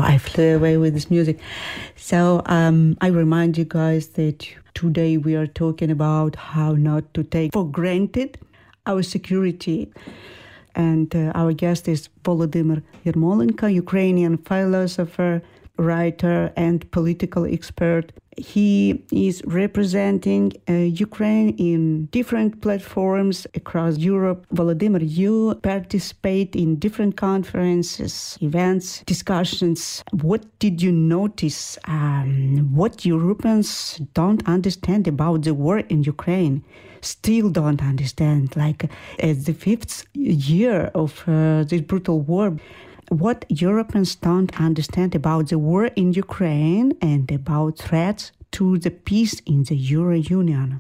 I flew away with this music. So I remind you guys that today we are talking about how not to take for granted our security. And our guest is Volodymyr Yermolenko, Ukrainian philosopher, writer, and political expert. He is representing Ukraine in different platforms across Europe. Volodymyr, you participate in different conferences, events, discussions. What did you notice? What Europeans don't understand about the war in Ukraine? Still don't understand, like at the fifth year of this brutal war. What Europeans don't understand about the war in Ukraine and about threats to the peace in the Euro Union?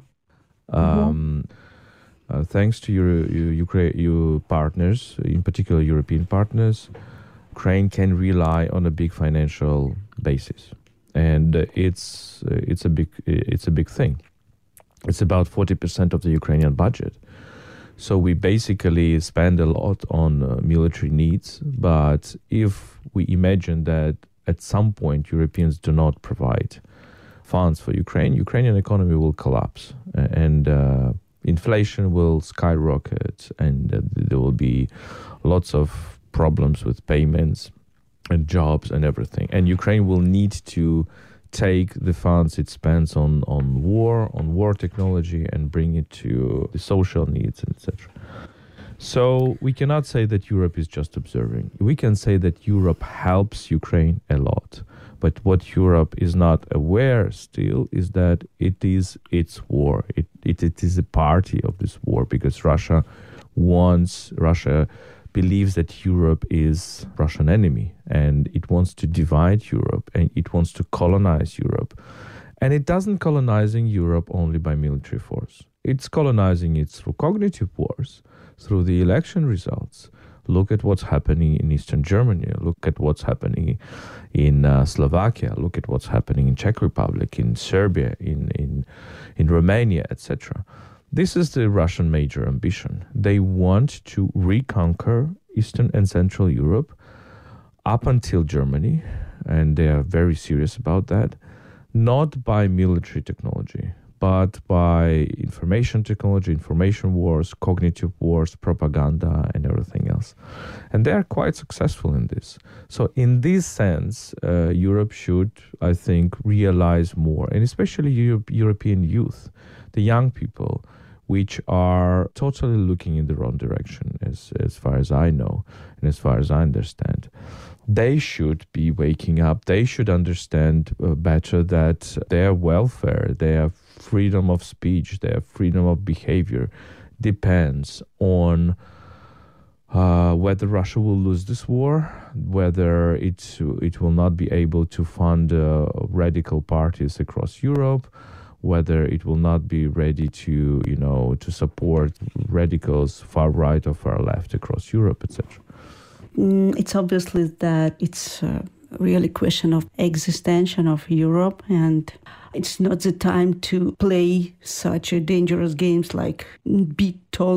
Thanks to your partners, in particular European partners, Ukraine can rely on a big financial basis, and it's a big thing. It's about 40% of the Ukrainian budget. So we basically spend a lot on military needs. But if we imagine that at some point Europeans do not provide funds for Ukrainian economy will collapse, and inflation will skyrocket, and there will be lots of problems with payments and jobs and everything. And Ukraine will need to take the funds it spends on war technology and bring it to the social needs, etc. So we cannot say that Europe is just observing. We can say that Europe helps Ukraine a lot. But what Europe is not aware still is that it is its war. It is a party of this war, because Russia believes that Europe is Russian enemy, and it wants to divide Europe, and it wants to colonize Europe. And it doesn't colonizing Europe only by military force. It's colonizing it through cognitive wars, through the election results. Look at what's happening in Eastern Germany. Look at what's happening in Slovakia. Look at what's happening in Czech Republic, in Serbia, in Romania, etc. This is the Russian major ambition. They want to reconquer Eastern and Central Europe up until Germany, and they are very serious about that, not by military technology, but by information technology, information wars, cognitive wars, propaganda, and everything else. And they are quite successful in this. So in this sense, Europe should, I think, realize more, and especially European youth, the young people, which are totally looking in the wrong direction, as far as I know and as far as I understand. They should be waking up. They should understand better that their welfare, their freedom of speech, their freedom of behavior depends on whether Russia will lose this war, whether it will not be able to fund radical parties across Europe, whether it will not be ready to support radicals far right or far left across Europe, etc. It's obviously that it's really a question of existential of Europe, and it's not the time to play such a dangerous games like be told